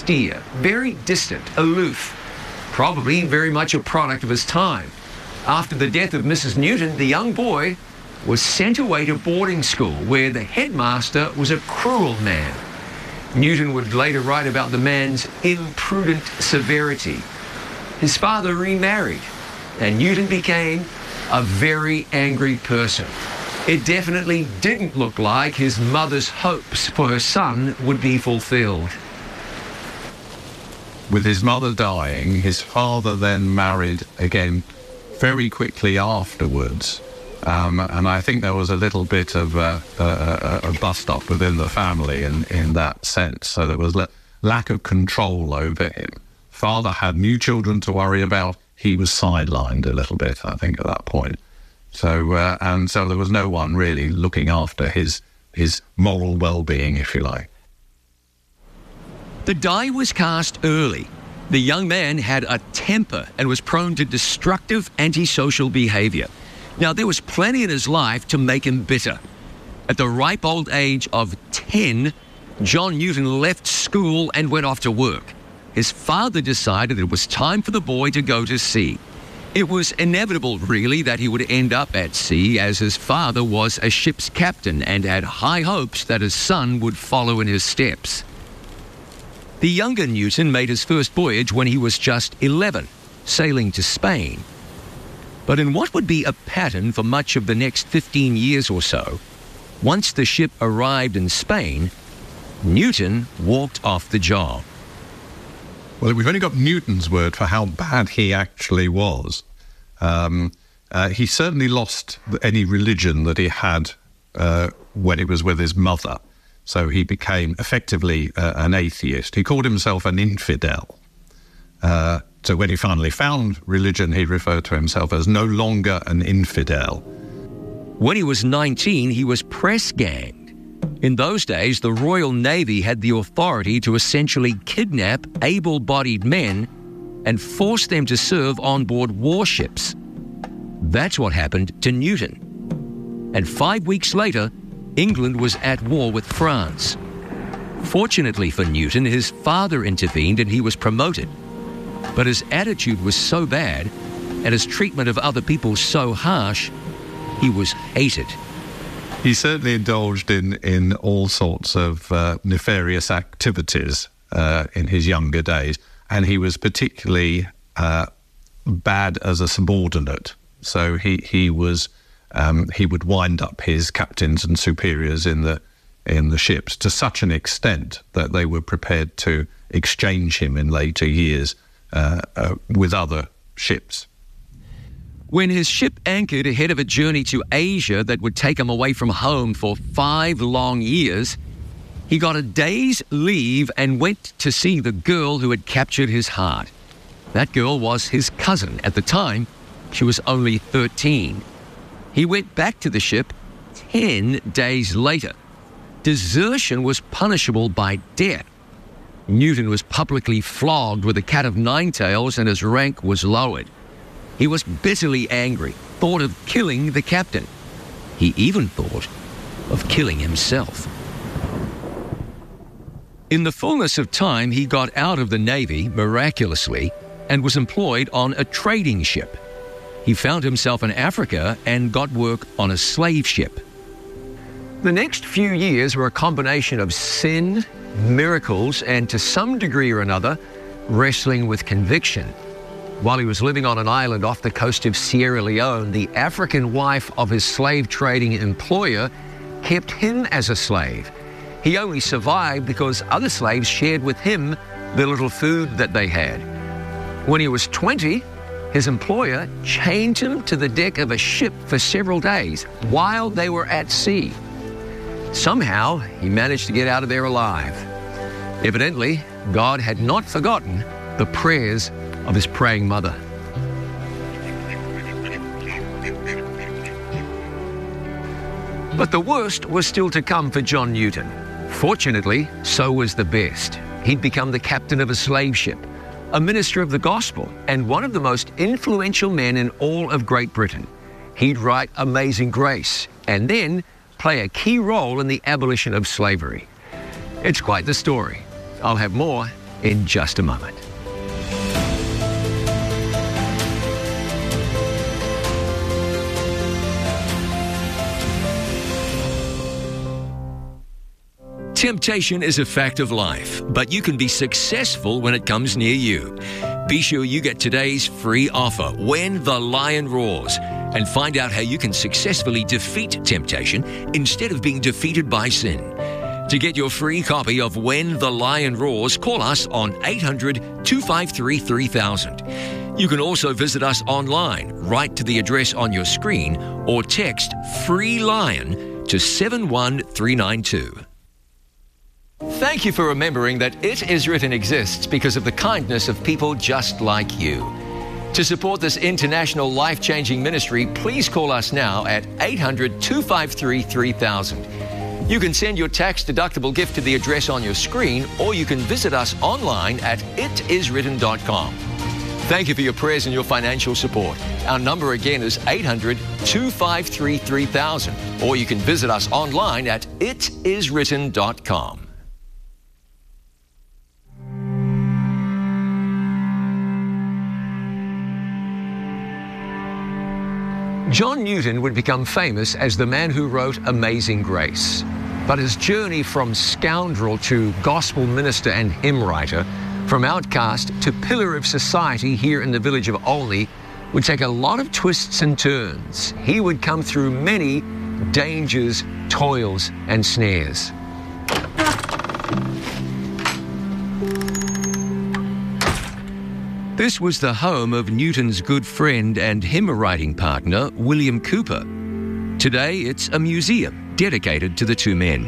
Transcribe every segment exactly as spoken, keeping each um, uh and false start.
austere, very distant, aloof, probably very much a product of his time. After the death of Missus Newton, the young boy was sent away to boarding school where the headmaster was a cruel man. Newton would later write about the man's imprudent severity. His father remarried, and Newton became a very angry person. It definitely didn't look like his mother's hopes for her son would be fulfilled. With his mother dying, his father then married again very quickly afterwards. Um, and I think there was a little bit of a, a, a bust-up within the family in, in that sense. So there was le- lack of control over him. Father had new children to worry about. He was sidelined a little bit, I think, at that point. So, uh, and so there was no one really looking after his his moral well-being, if you like. The die was cast early. The young man had a temper and was prone to destructive antisocial behaviour. Now, there was plenty in his life to make him bitter. At the ripe old age of ten, John Newton left school and went off to work. His father decided it was time for the boy to go to sea. It was inevitable, really, that he would end up at sea, as his father was a ship's captain and had high hopes that his son would follow in his steps. The younger Newton made his first voyage when he was just eleven, sailing to Spain. But in what would be a pattern for much of the next fifteen years or so, once the ship arrived in Spain, Newton walked off the job. Well, we've only got Newton's word for how bad he actually was. Um, uh, he certainly lost any religion that he had uh, when he was with his mother. So he became effectively uh, an atheist. He called himself an infidel. Uh, so when he finally found religion, he referred to himself as no longer an infidel. When he was nineteen, he was press-ganged. In those days, the Royal Navy had the authority to essentially kidnap able-bodied men and force them to serve on board warships. That's what happened to Newton. And five weeks later, England was at war with France. Fortunately for Newton, his father intervened and he was promoted. But his attitude was so bad, and his treatment of other people so harsh, he was hated. He certainly indulged in, in all sorts of uh, nefarious activities uh, in his younger days, and he was particularly uh, bad as a subordinate. So he he was um, he would wind up his captains and superiors in the in the ships to such an extent that they were prepared to exchange him in later years uh, uh, with other ships. When his ship anchored ahead of a journey to Asia that would take him away from home for five long years, he got a day's leave and went to see the girl who had captured his heart. That girl was his cousin. At the time, she was only thirteen. He went back to the ship ten days later. Desertion was punishable by death. Newton was publicly flogged with a cat of nine tails and his rank was lowered. He was bitterly angry, thought of killing the captain. He even thought of killing himself. In the fullness of time, he got out of the Navy, miraculously, and was employed on a trading ship. He found himself in Africa and got work on a slave ship. The next few years were a combination of sin, miracles, and to some degree or another, wrestling with conviction. While he was living on an island off the coast of Sierra Leone, the African wife of his slave-trading employer kept him as a slave. He only survived because other slaves shared with him the little food that they had. When he was twenty, his employer chained him to the deck of a ship for several days while they were at sea. Somehow, he managed to get out of there alive. Evidently, God had not forgotten the prayers of his praying mother. But the worst was still to come for John Newton. Fortunately, so was the best. He'd become the captain of a slave ship, a minister of the gospel, and one of the most influential men in all of Great Britain. He'd write Amazing Grace, and then play a key role in the abolition of slavery. It's quite the story. I'll have more in just a moment. Temptation is a fact of life, but you can be successful when it comes near you. Be sure you get today's free offer, When the Lion Roars, and find out how you can successfully defeat temptation instead of being defeated by sin. To get your free copy of When the Lion Roars, call us on eight hundred, two five three, three thousand. You can also visit us online, write to the address on your screen, or text FREE LION to seven one three nine two. Thank you for remembering that It Is Written exists because of the kindness of people just like you. To support this international life-changing ministry, please call us now at eight hundred, two five three, three thousand. You can send your tax-deductible gift to the address on your screen, or you can visit us online at it is written dot com. Thank you for your prayers and your financial support. Our number again is eight hundred, two five three, three thousand, or you can visit us online at it is written dot com. John Newton would become famous as the man who wrote Amazing Grace. But his journey from scoundrel to gospel minister and hymn writer, from outcast to pillar of society here in the village of Olney, would take a lot of twists and turns. He would come through many dangers, toils, and snares. This was the home of Newton's good friend and hymn-writing partner, William Cowper. Today, it's a museum dedicated to the two men.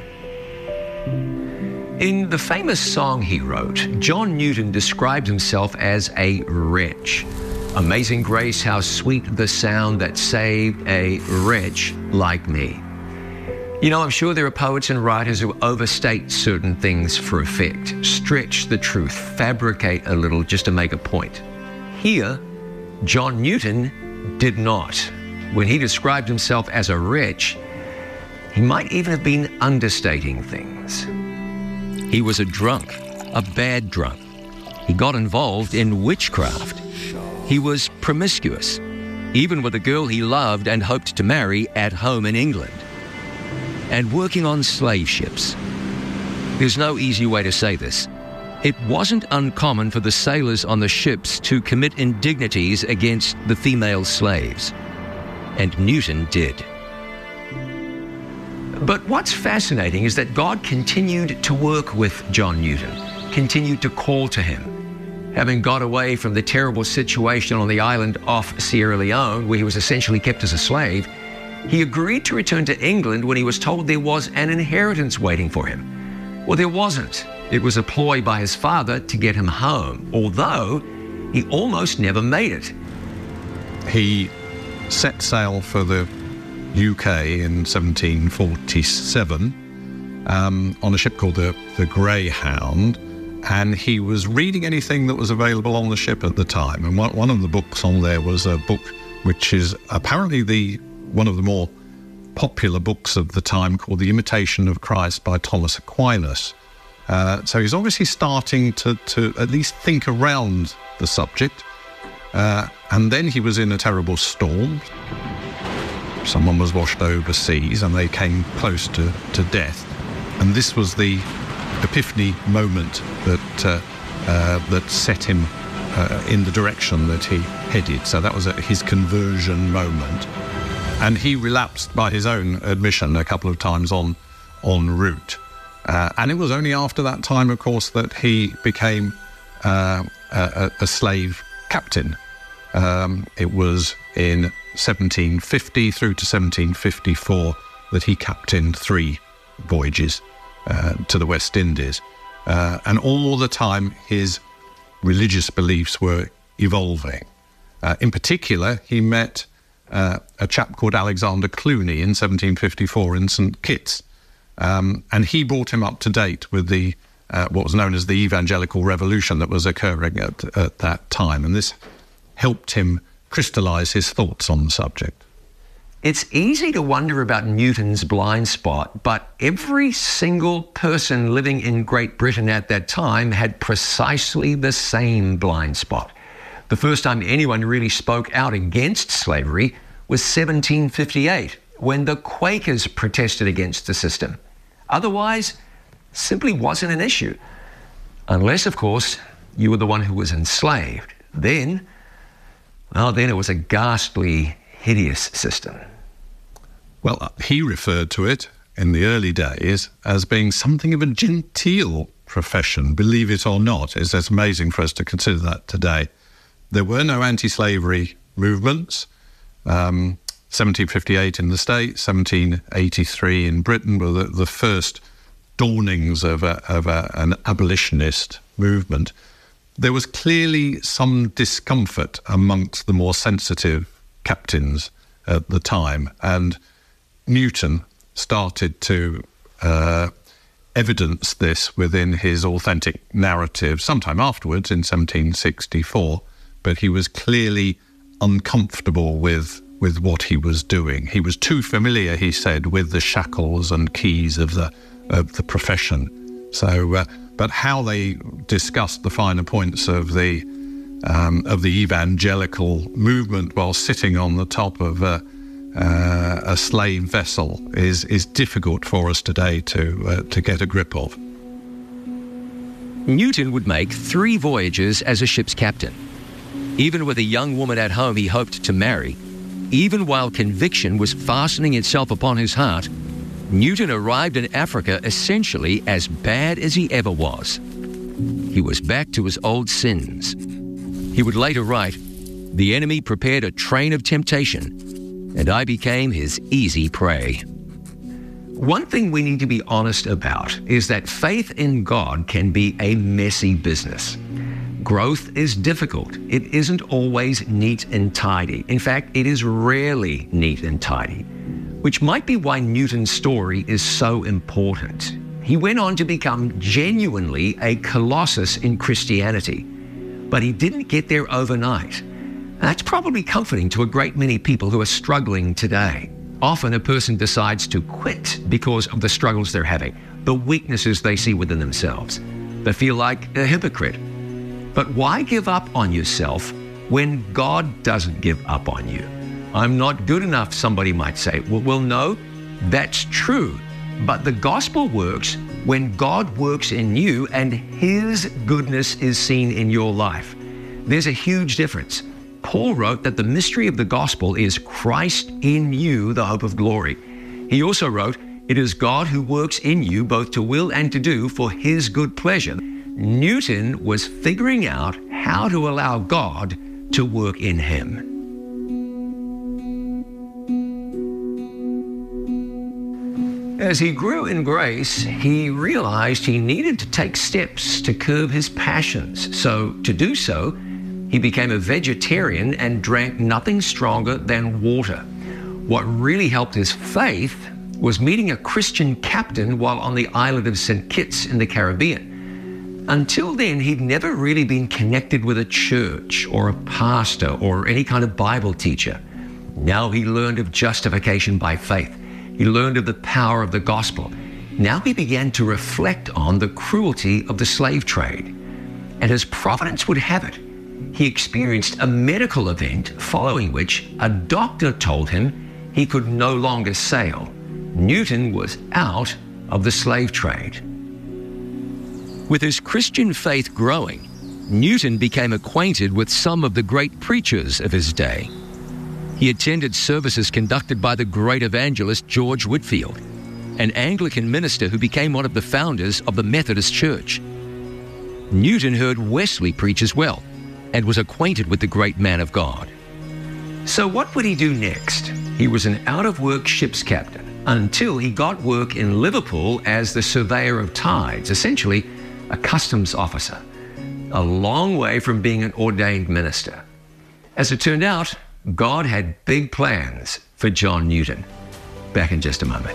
In the famous song he wrote, John Newton described himself as a wretch. Amazing grace, how sweet the sound that saved a wretch like me. You know, I'm sure there are poets and writers who overstate certain things for effect, stretch the truth, fabricate a little just to make a point. Here, John Newton did not. When he described himself as a wretch, he might even have been understating things. He was a drunk, a bad drunk. He got involved in witchcraft. He was promiscuous, even with a girl he loved and hoped to marry at home in England. And working on slave ships. There's no easy way to say this. It wasn't uncommon for the sailors on the ships to commit indignities against the female slaves. And Newton did. But what's fascinating is that God continued to work with John Newton, continued to call to him. Having got away from the terrible situation on the island off Sierra Leone, where he was essentially kept as a slave, he agreed to return to England when he was told there was an inheritance waiting for him. Well, there wasn't. It was a ploy by his father to get him home, although he almost never made it. He set sail for the U K in seventeen forty-seven um, on a ship called the, the Greyhound, and he was reading anything that was available on the ship at the time. And one, one of the books on there was a book which is apparently the one of the more popular books of the time, called The Imitation of Christ by Thomas Aquinas. Uh, so he's obviously starting to, to at least think around the subject. Uh, and then he was in a terrible storm. Someone was washed overseas and they came close to, to death. And this was the epiphany moment that, uh, uh, that set him uh, in the direction that he headed. So that was a, his conversion moment. And he relapsed, by his own admission, a couple of times on en route. Uh, and it was only after that time, of course, that he became uh, a, a slave captain. Um, it was in seventeen fifty through to seventeen fifty-four that he captained three voyages uh, to the West Indies. Uh, and all the time, his religious beliefs were evolving. Uh, in particular, he met Uh, a chap called Alexander Cluny in seventeen fifty-four in Saint Kitts. Um, and he brought him up to date with the uh, what was known as the Evangelical Revolution that was occurring at, at that time. And this helped him crystallize his thoughts on the subject. It's easy to wonder about Newton's blind spot, but every single person living in Great Britain at that time had precisely the same blind spot. The first time anyone really spoke out against slavery was seventeen fifty-eight, when the Quakers protested against the system. Otherwise, simply wasn't an issue. Unless, of course, you were the one who was enslaved. Then, well, then it was a ghastly, hideous system. Well, he referred to it in the early days as being something of a genteel profession, believe it or not. It's, it's amazing for us to consider that today. There were no anti-slavery movements. Um, seventeen fifty-eight in the States, seventeen eighty-three in Britain were the, the first dawnings of, a, of a, an abolitionist movement. There was clearly some discomfort amongst the more sensitive captains at the time, and Newton started to uh, evidence this within his authentic narrative sometime afterwards in seventeen sixty-four, but he was clearly uncomfortable with, with what he was doing. He was too familiar, he said, with the shackles and keys of the, of the profession. So, uh, but how they discussed the finer points of the um, of the evangelical movement while sitting on the top of a Uh, a slave vessel is is difficult for us today to uh, to get a grip of. Newton would make three voyages as a ship's captain. Even with a young woman at home he hoped to marry, even while conviction was fastening itself upon his heart, Newton arrived in Africa essentially as bad as he ever was. He was back to his old sins. He would later write, "The enemy prepared a train of temptation, and I became his easy prey." One thing we need to be honest about is that faith in God can be a messy business. Growth is difficult. It isn't always neat and tidy. In fact, it is rarely neat and tidy, which might be why Newton's story is so important. He went on to become genuinely a colossus in Christianity, but he didn't get there overnight. That's probably comforting to a great many people who are struggling today. Often a person decides to quit because of the struggles they're having, the weaknesses they see within themselves. They feel like a hypocrite. But why give up on yourself when God doesn't give up on you? I'm not good enough, somebody might say. Well, well, no, that's true. But the gospel works when God works in you and his goodness is seen in your life. There's a huge difference. Paul wrote that the mystery of the gospel is Christ in you, the hope of glory. He also wrote, it is God who works in you both to will and to do for his good pleasure. Newton was figuring out how to allow God to work in him. As he grew in grace, he realized he needed to take steps to curb his passions. So to do so, he became a vegetarian and drank nothing stronger than water. What really helped his faith was meeting a Christian captain while on the island of Saint Kitts in the Caribbean. Until then, he'd never really been connected with a church or a pastor or any kind of Bible teacher. Now he learned of justification by faith. He learned of the power of the gospel. Now he began to reflect on the cruelty of the slave trade. And as providence would have it, he experienced a medical event following which a doctor told him he could no longer sail. Newton was out of the slave trade. With his Christian faith growing, Newton became acquainted with some of the great preachers of his day. He attended services conducted by the great evangelist George Whitefield, an Anglican minister who became one of the founders of the Methodist Church. Newton heard Wesley preach as well, and was acquainted with the great man of God. So what would he do next? He was an out-of-work ship's captain until he got work in Liverpool as the surveyor of tides, essentially a customs officer, a long way from being an ordained minister. As it turned out, God had big plans for John Newton. Back in just a moment.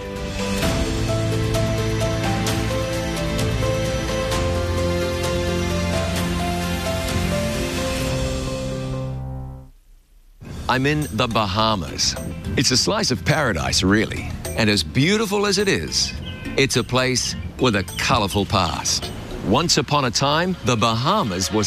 I'm in the Bahamas. It's a slice of paradise, really. And as beautiful as it is, it's a place with a colourful past. Once upon a time, the Bahamas was